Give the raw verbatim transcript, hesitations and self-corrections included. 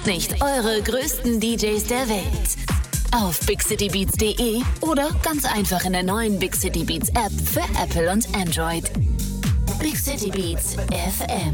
Verpasst nicht eure größten D Js der Welt. Auf big city beats punkt de oder ganz einfach in der neuen Big City Beats App für Apple und Android. Big City Beats F M.